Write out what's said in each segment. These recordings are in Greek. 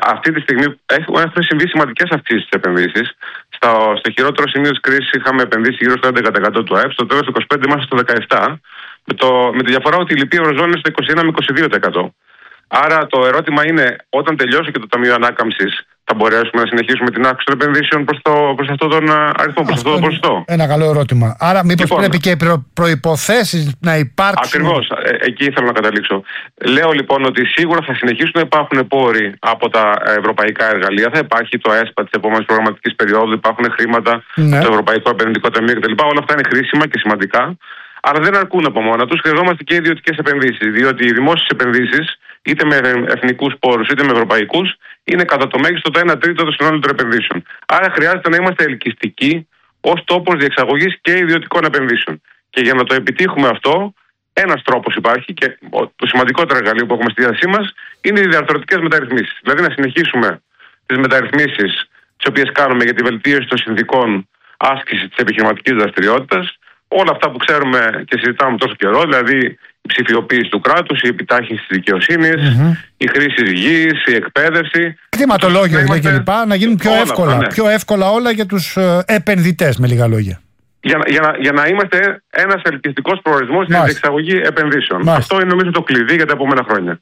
αυτή τη στιγμή έχουν συμβεί σημαντικές αυξήσεις στις επενδύσεις. Στο χειρότερο σημείο της κρίσης είχαμε επενδύσει γύρω στο 11% του ΑΕΠ. Στο τέλος του 2025 είμαστε στο 17%. Με τη διαφορά ότι η λυπή ευρωζώνη είναι στο 21 με 22%. Άρα το ερώτημα είναι, όταν τελειώσει και το Ταμείο Ανάκαμψης, θα μπορέσουμε να συνεχίσουμε την αύξηση των επενδύσεων προς αυτόν τον αριθμό, προς αυτό το ποσοστό? Ένα καλό ερώτημα. Άρα, μήπως πρέπει και προϋποθέσεις να υπάρξουν? Ακριβώς, εκεί ήθελα να καταλήξω. Λέω λοιπόν ότι σίγουρα θα συνεχίσουν να υπάρχουν πόροι από τα ευρωπαϊκά εργαλεία. Θα υπάρχει το ΕΣΠΑ της επόμενης προγραμματικής περίοδου, υπάρχουν χρήματα, το Ευρωπαϊκό Επενδυτικό Ταμείο κτλ. Όλα αυτά είναι χρήσιμα και σημαντικά. Αλλά δεν αρκούν από μόνα τους. Χρειαζόμαστε και ιδιωτικές επενδύσεις. Διότι οι δημόσιες επενδύσεις, είτε με εθνικούς πόρους είτε με ευρωπαϊκούς, είναι κατά το μέγιστο το 1/3 των συνόλων των επενδύσεων. Άρα χρειάζεται να είμαστε ελκυστικοί ως τόπος διεξαγωγής και ιδιωτικών επενδύσεων. Και για να το επιτύχουμε αυτό, ένας τρόπος υπάρχει και το σημαντικότερο εργαλείο που έχουμε στη διάθεσή μας είναι οι διαρθρωτικές μεταρρυθμίσεις. Δηλαδή να συνεχίσουμε τις μεταρρυθμίσεις τις οποίες κάνουμε για τη βελτίωση των συνθηκών άσκησης της επιχειρηματικής δραστηριότητας. Όλα αυτά που ξέρουμε και συζητάμε τόσο καιρό, δηλαδή η ψηφιοποίηση του κράτους, η επιτάχυνση της δικαιοσύνης, η χρήση γης, η εκπαίδευση. Κτηματολόγιο κλπ. Να γίνουν πιο εύκολα όλα για τους επενδυτές, με λίγα λόγια. Για να είμαστε ένας ελκυστικός προορισμός για την εξαγωγή επενδύσεων. Αυτό είναι νομίζω το κλειδί για τα επόμενα χρόνια.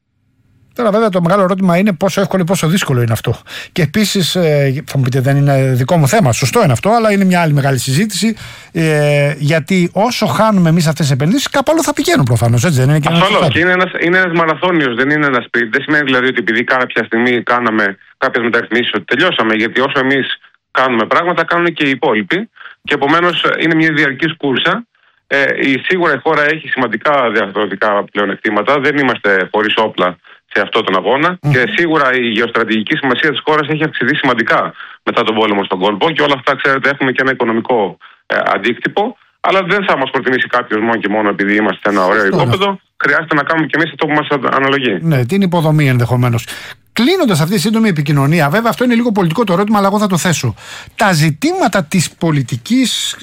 Τώρα, βέβαια, το μεγάλο ερώτημα είναι πόσο εύκολο ή πόσο δύσκολο είναι αυτό. Και επίσης, θα μου πείτε, δεν είναι δικό μου θέμα. Σωστό είναι αυτό, αλλά είναι μια άλλη μεγάλη συζήτηση. Γιατί όσο χάνουμε εμείς αυτές τις επενδύσεις, κάπου άλλο θα πηγαίνουν προφανώς. Έτσι δεν είναι? Ασφαλώς. Και είναι ένας μαραθώνιος, δεν είναι ένα σπίτι. Δεν σημαίνει δηλαδή ότι επειδή κάποια στιγμή κάναμε κάποιες μεταρρυθμίσεις ότι τελειώσαμε. Γιατί όσο εμείς κάνουμε πράγματα, κάνουν και οι υπόλοιποι. Και επομένως είναι μια διαρκής κούρσα. Σίγουρα η χώρα έχει σημαντικά διαρθρωτικά πλεονεκτήματα. Δεν είμαστε χωρίς όπλα σε αυτόν τον αγώνα. Και σίγουρα η γεωστρατηγική σημασία της χώρας έχει αυξηθεί σημαντικά μετά τον πόλεμο στον κόλπο. Και όλα αυτά, ξέρετε, έχουν και ένα οικονομικό αντίκτυπο. Αλλά δεν θα μας προτιμήσει κάποιος μόνο και μόνο επειδή είμαστε ένα ωραίο οικόπεδο. Χρειάζεται να κάνουμε κι εμείς αυτό που μας αναλογεί. Ναι, την υποδομή ενδεχομένως. Κλείνοντας αυτή τη σύντομη επικοινωνία, βέβαια αυτό είναι λίγο πολιτικό το ερώτημα, αλλά εγώ θα το θέσω. Τα ζητήματα της πολιτικής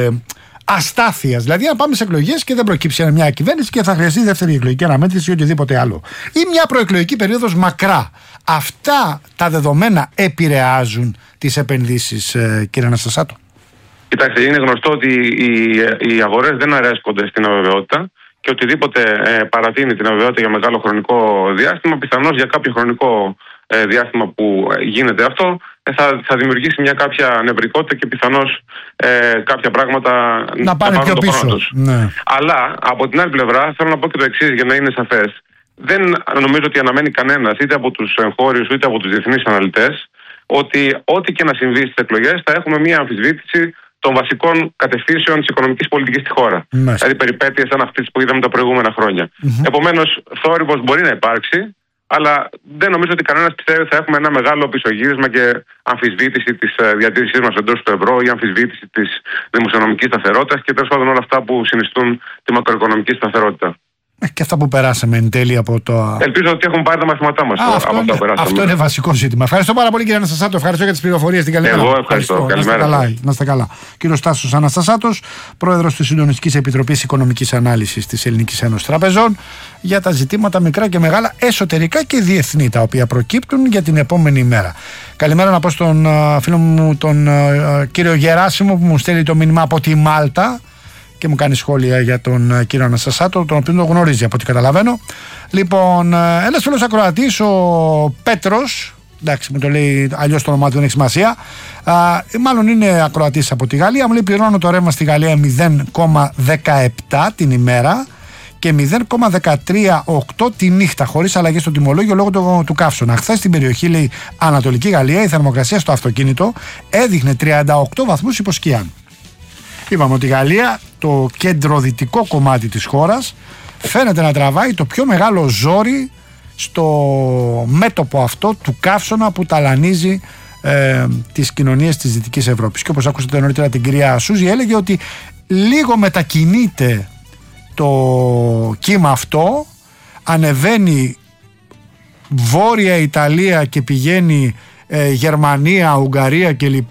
αστάθειας, δηλαδή να πάμε σε εκλογές και δεν προκύψει μια κυβέρνηση και θα χρειαστεί δεύτερη εκλογική αναμέτρηση ή οτιδήποτε άλλο, ή μια προεκλογική περίοδος μακρά. Αυτά τα δεδομένα επηρεάζουν τις επενδύσεις, κύριε Αναστασάτο? Κοιτάξτε, είναι γνωστό ότι οι αγορές δεν αρέσκονται στην αβεβαιότητα και οτιδήποτε παρατείνει την αβεβαιότητα για μεγάλο χρονικό διάστημα, πιθανώς για κάποιο χρονικό διάστημα που γίνεται αυτό, θα δημιουργήσει μια κάποια νευρικότητα και πιθανώς κάποια πράγματα να πάνε πιο πίσω. Ναι. Αλλά από την άλλη πλευρά θέλω να πω και το εξής για να είναι σαφές. Δεν νομίζω ότι αναμένει κανένας, είτε από τους εγχώριους είτε από τους διεθνείς αναλυτές, ότι ό,τι και να συμβεί στις εκλογές θα έχουμε μια αμφισβήτηση των βασικών κατευθύνσεων της οικονομικής πολιτικής στη χώρα. Δηλαδή περιπέτειες σαν αυτές που είδαμε τα προηγούμενα χρόνια. Επομένως, θόρυβος μπορεί να υπάρξει, αλλά δεν νομίζω ότι κανένας πιστεύει ότι θα έχουμε ένα μεγάλο πισωγύρισμα και αμφισβήτηση της διατήρησής μας εντός του ευρώ ή αμφισβήτηση της δημοσιονομικής σταθερότητας και τέλος πάντων όλα αυτά που συνιστούν τη μακροοικονομική σταθερότητα. Και αυτά που περάσαμε εν τέλει από το. Ελπίζω ότι έχουν πάρει τα μαθήματά μας από αυτά που περάσαμε. Αυτό είναι βασικό ζήτημα. Ευχαριστώ πάρα πολύ, κύριε Αναστασάτο. Ευχαριστώ για τις πληροφορίες. Την καλή μέρα. Εγώ ευχαριστώ. Καλημέρα. Να είστε καλά. Κύριος Τάσος Αναστασάτος, πρόεδρος της Συντονιστικής Επιτροπής Οικονομικής Ανάλυσης της Ελληνικής Ένωσης Τραπεζών, για τα ζητήματα μικρά και μεγάλα, εσωτερικά και διεθνή, τα οποία προκύπτουν για την επόμενη μέρα. Καλημέρα να πω στον φίλο μου, τον κύριο Γεράσιμο, που μου στέλνει το μήνυμα από τη Μάλτα και μου κάνει σχόλια για τον κύριο Αναστασάτο, τον οποίο τον γνωρίζει από ό,τι καταλαβαίνω. Λοιπόν, ένας φίλος ακροατής, ο Πέτρος, εντάξει, μου το λέει αλλιώς το όνομά του, δεν έχει σημασία, μάλλον είναι ακροατής από τη Γαλλία, μου λέει πληρώνω το ρεύμα στη Γαλλία 0,17 την ημέρα και 0,138 τη νύχτα, χωρίς αλλαγή στο τιμολόγιο λόγω του καύσωνα. Χθες στην περιοχή, λέει, Ανατολική Γαλλία, η θερμοκρασία στο αυτοκίνητο έδειχνε 38 βαθμούς υπό σκιάν. Είπαμε ότι η Γαλλία, το κεντροδυτικό κομμάτι της χώρας, φαίνεται να τραβάει το πιο μεγάλο ζόρι στο μέτωπο αυτό του καύσωνα που ταλανίζει τις κοινωνίες της Δυτικής Ευρώπης. Και όπως ακούσατε νωρίτερα την κυρία Σούζη, έλεγε ότι λίγο μετακινείται το κύμα αυτό, ανεβαίνει βόρεια Ιταλία και πηγαίνει Γερμανία, Ουγγαρία κλπ.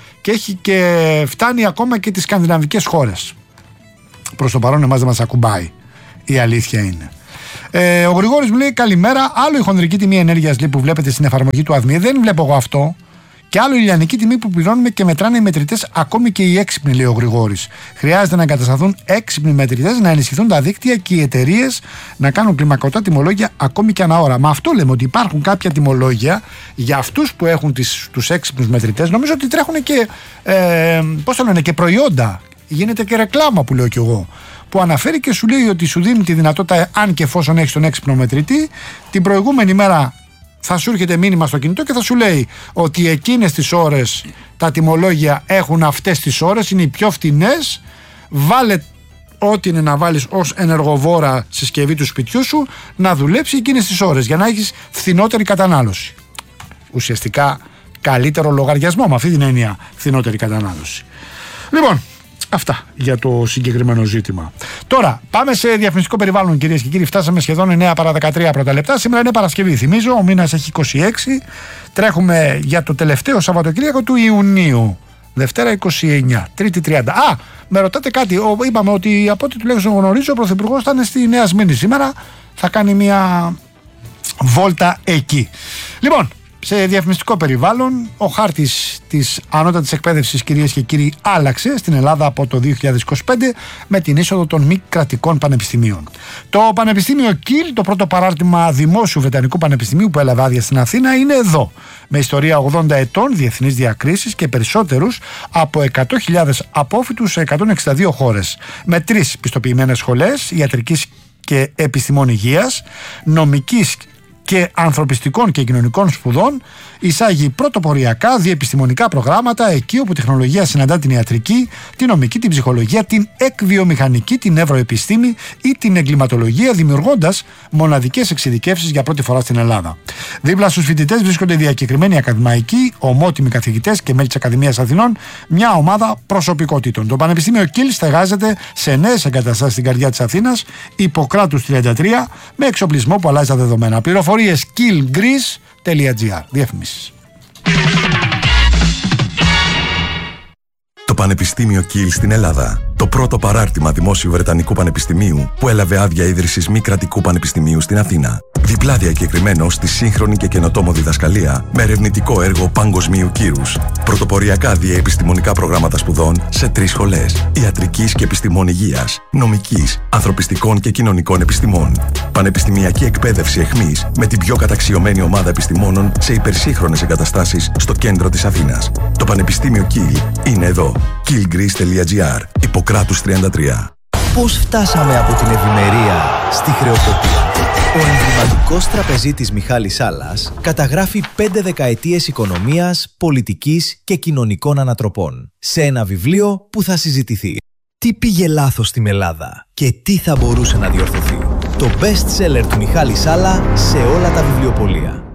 Και φτάνει ακόμα και τις σκανδιναβικές χώρες. Προς το παρόν εμάς δεν μας ακουμπάει, η αλήθεια είναι. Ο Γρηγόρης μου λέει καλημέρα. Άλλο η χονδρική τιμή ενέργειας που βλέπετε στην εφαρμογή του ΑΔΜΗ. Δεν βλέπω εγώ αυτό. Και άλλο η ηλιανική τιμή που πληρώνουμε και μετράνε οι μετρητές, ακόμη και οι έξυπνοι, λέει ο Γρηγόρης. Χρειάζεται να εγκατασταθούν έξυπνοι μετρητές, να ενισχυθούν τα δίκτυα και οι εταιρείες να κάνουν κλιμακωτά τιμολόγια ακόμη και ανά ώρα. Με αυτό λέμε ότι υπάρχουν κάποια τιμολόγια για αυτούς που έχουν τους έξυπνους μετρητές. Νομίζω ότι τρέχουν και, και προϊόντα. Γίνεται και ρεκλάμα που λέω κι εγώ. Που αναφέρει και σου λέει ότι σου δίνει τη δυνατότητα, αν και εφόσον έχεις τον έξυπνο μετρητή, την προηγούμενη μέρα θα σου έρχεται μήνυμα στο κινητό και θα σου λέει ότι εκείνες τις ώρες τα τιμολόγια έχουν αυτές τις ώρες, είναι οι πιο φτηνές. Βάλε ό,τι είναι να βάλεις ως ενεργοβόρα συσκευή του σπιτιού σου να δουλέψει εκείνες τις ώρες για να έχεις φθηνότερη κατανάλωση. Ουσιαστικά καλύτερο λογαριασμό, με αυτή την έννοια φθηνότερη κατανάλωση. Λοιπόν, αυτά για το συγκεκριμένο ζήτημα. Τώρα, πάμε σε διαφημιστικό περιβάλλον, κυρίες και κύριοι. Φτάσαμε σχεδόν 9 παρά 13 πρώτα λεπτά. Σήμερα είναι Παρασκευή, θυμίζω. Ο μήνας έχει 26. Τρέχουμε για το τελευταίο Σαββατοκύριακο του Ιουνίου. Δευτέρα 29, Τρίτη 30. Με ρωτάτε κάτι. Είπαμε ότι από ό,τι τουλάχιστον γνωρίζω, ο Πρωθυπουργός θα είναι στη Νέα Σμήνη σήμερα. Θα κάνει μια βόλτα εκεί. Λοιπόν, σε διαφημιστικό περιβάλλον, ο χάρτης της ανώτατης εκπαίδευσης, κυρίες και κύριοι, άλλαξε στην Ελλάδα από το 2025 με την είσοδο των μη κρατικών πανεπιστημίων. Το Πανεπιστήμιο Κιλ, το πρώτο παράρτημα δημόσιου Βρετανικού Πανεπιστημίου που έλαβε άδεια στην Αθήνα, είναι εδώ. Με ιστορία 80 ετών, διεθνείς διακρίσεις και περισσότερους από 100.000 απόφοιτους σε 162 χώρες. Με 3 πιστοποιημένες σχολές ιατρικής και επιστημών υγείας, νομικής και ανθρωπιστικών και κοινωνικών σπουδών, εισάγει πρωτοποριακά διεπιστημονικά προγράμματα εκεί όπου η τεχνολογία συναντά την ιατρική, την νομική, την ψυχολογία, την εκβιομηχανική, την νευροεπιστήμη ή την εγκληματολογία, δημιουργώντας μοναδικές εξειδικεύσεις για πρώτη φορά στην Ελλάδα. Δίπλα στους φοιτητές βρίσκονται διακεκριμένοι ακαδημαϊκοί, ομότιμοι καθηγητές και μέλη της Ακαδημίας Αθηνών, μια ομάδα προσωπικότητων. Το Πανεπιστήμιο Κιλ στεγάζεται σε νέες εγκαταστάσεις στην καρδιά της Αθήνας, Ιπποκράτους 33, με εξοπλισμό που αλλάζει τα δεδομένα. Πληροφορίες killgreece.gr. Διαφημίσεις. Το Πανεπιστήμιο Κιλ στην Ελλάδα. Το πρώτο παράρτημα δημόσιου Βρετανικού Πανεπιστημίου που έλαβε άδεια ίδρυσης μη κρατικού πανεπιστημίου στην Αθήνα. Διπλά διακεκριμένο στη σύγχρονη και καινοτόμο διδασκαλία με ερευνητικό έργο παγκοσμίου κύρους. Πρωτοποριακά διαεπιστημονικά προγράμματα σπουδών σε 3 σχολές. Ιατρικής και επιστημών υγείας, νομικής, ανθρωπιστικών και κοινωνικών επιστημών. Πανεπιστημιακή εκπαίδευση εχμής με την πιο καταξιωμένη ομάδα επιστημόνων σε υπερσύγχρονες εγκαταστάσεις στο κέντρο της Αθήνας. Το Πανεπιστήμιο Κιλ είναι εδώ. killgreece.gr. Ιπποκράτους 33. Πώς φτάσαμε από την ευημερία στη χρεοκοπία? Ο εμβληματικός τραπεζίτης Μιχάλης Σάλλας καταγράφει 5 δεκαετίες οικονομίας, πολιτικής και κοινωνικών ανατροπών σε ένα βιβλίο που θα συζητηθεί. Τι πήγε λάθος στην Ελλάδα και τι θα μπορούσε να διορθωθεί? Το best seller του Μιχάλη Σάλλα σε όλα τα βιβλιοπωλεία.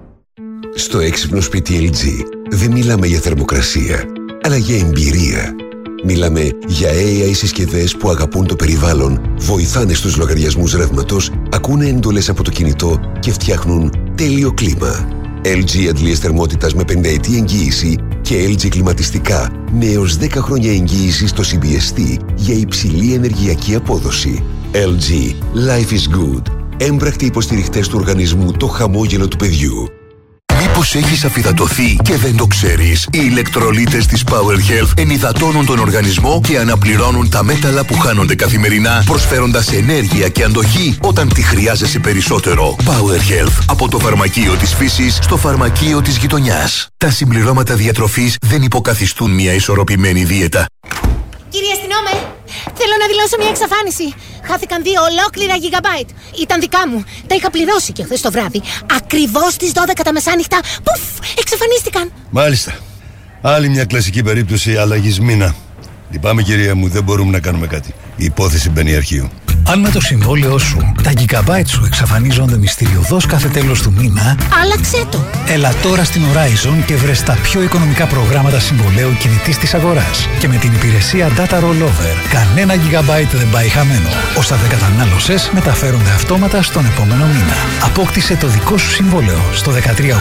Στο έξυπνο σπίτι LG δεν μιλάμε για θερμοκρασία, αλλά για εμπειρία. Μιλάμε για AI συσκευές που αγαπούν το περιβάλλον, βοηθάνε στους λογαριασμούς ρεύματος, ακούνε εντολές από το κινητό και φτιάχνουν τέλειο κλίμα. LG αντλίες θερμότητας με 5ετή εγγύηση και LG κλιματιστικά με έως 10 χρόνια εγγύηση στο CBST για υψηλή ενεργειακή απόδοση. LG. Life is good. Έμπρακτοι υποστηριχτές του οργανισμού Το Χαμόγελο του Παιδιού. Μήπως έχεις αφυδατωθεί και δεν το ξέρεις? Οι ηλεκτρολίτες της Power Health ενυδατώνουν τον οργανισμό και αναπληρώνουν τα μέταλλα που χάνονται καθημερινά, προσφέροντας ενέργεια και αντοχή όταν τη χρειάζεσαι περισσότερο. Power Health. Από το φαρμακείο της φύσης στο φαρμακείο της γειτονιάς. Τα συμπληρώματα διατροφής δεν υποκαθιστούν μια ισορροπημένη δίαιτα. Κύριε αστυνόμε, θέλω να δηλώσω μια εξαφάνιση. Χάθηκαν 2 ολόκληρα gigabyte. Ήταν δικά μου. Τα είχα πληρώσει και χθες το βράδυ. Ακριβώς στις 12 τα μεσάνυχτα. Πουφ! Εξαφανίστηκαν. Μάλιστα. Άλλη μια κλασική περίπτωση αλλαγής μήνα. Λυπάμαι, κυρία μου, δεν μπορούμε να κάνουμε κάτι. Η υπόθεση μπαίνει αρχείο. Αν με το συμβόλαιό σου τα gigabyte σου εξαφανίζονται μυστηριωδώς κάθε τέλος του μήνα, άλλαξέ το. Έλα τώρα στην Horizon και βρες τα πιο οικονομικά προγράμματα συμβολαίου κινητής της αγοράς. Και με την υπηρεσία Data Rollover, κανένα gigabyte δεν πάει χαμένο. Όσα δεν κατανάλωσες μεταφέρονται αυτόματα στον επόμενο μήνα. Απόκτησε το δικό σου συμβόλαιο στο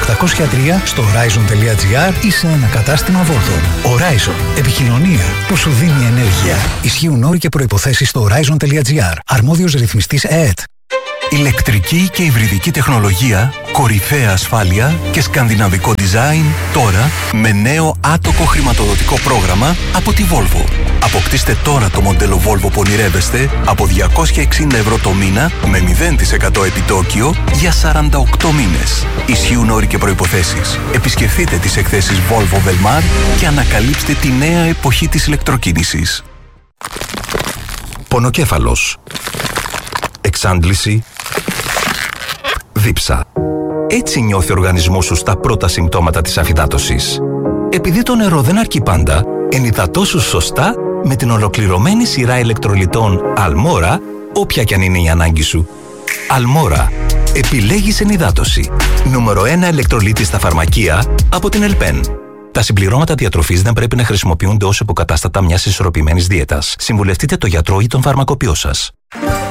13803 στο horizon.gr ή σε ένα κατάστημα Volvo. Horizon. Επικοινωνία που σου δίνει ενέργεια. Ισχύουν όροι και προϋποθέσεις στο horizon.gr. Αρμόδιος ρυθμιστής ΕΕΤ. Ηλεκτρική και υβριδική τεχνολογία, κορυφαία ασφάλεια και σκανδιναβικό design τώρα με νέο άτοκο χρηματοδοτικό πρόγραμμα από τη Volvo. Αποκτήστε τώρα το μοντέλο Volvo που ονειρεύεστε από 260 ευρώ το μήνα με 0% επιτόκιο για 48 μήνες. Ισχύουν όροι και προϋποθέσεις. Επισκεφτείτε τις εκθέσεις Volvo Velmar και ανακαλύψτε τη νέα εποχή της ηλεκτροκίνησης. Πονοκέφαλος. Εξάντληση. Δίψα. Έτσι νιώθει ο οργανισμός σου στα πρώτα συμπτώματα της αφυδάτωσης. Επειδή το νερό δεν αρκεί πάντα, ενυδατώσου σωστά με την ολοκληρωμένη σειρά ηλεκτρολιτών Almora, όποια κι αν είναι η ανάγκη σου. Almora. Επιλέγεις ενυδάτωση. Νούμερο 1 ηλεκτρολίτη στα φαρμακεία από την Ελπέν. Τα συμπληρώματα διατροφής δεν πρέπει να χρησιμοποιούνται ως υποκατάστατα μιας ισορροπημένης δίαιτας. Συμβουλευτείτε τον γιατρό ή τον φαρμακοποιό σας.